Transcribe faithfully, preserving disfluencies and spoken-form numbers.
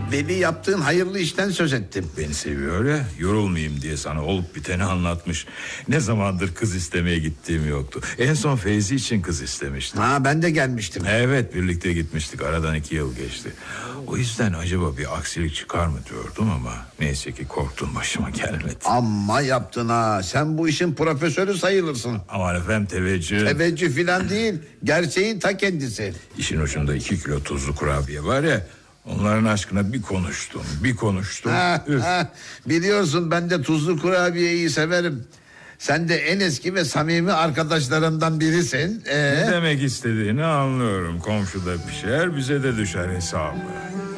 Beni yaptığın hayırlı işten söz ettim. Beni seviyor ya, yorulmayayım diye sana olup biteni anlatmış. Ne zamandır kız istemeye gittiğim yoktu. En son Feyzi için kız istemiştim. Ha, ben de gelmiştim. Evet, birlikte gitmiştik, aradan iki yıl geçti. O yüzden acaba bir aksilik çıkar mı diyordum ama neyse ki korktuğum başıma gelmedi. Amma yaptın ha, sen bu işin profesörü sayılırsın. Aman efendim, teveccüh. Teveccüh filan değil, gerçeğin ta kendisi. İşin ucunda iki kilo tuzlu kurabiye var ya, onların aşkına bir konuştum bir konuştum. Ha, ha, biliyorsun ben de tuzlu kurabiyeyi severim. Sen de en eski ve samimi arkadaşlarından birisin. Ee? Ne demek istediğini anlıyorum. Komşuda pişer, bize de düşer hesabı.